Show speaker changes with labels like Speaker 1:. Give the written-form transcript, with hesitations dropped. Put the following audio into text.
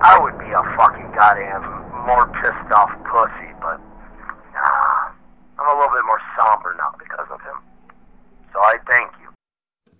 Speaker 1: I would be a fucking goddamn more pissed off pussy, but I'm a little bit more somber now because of him.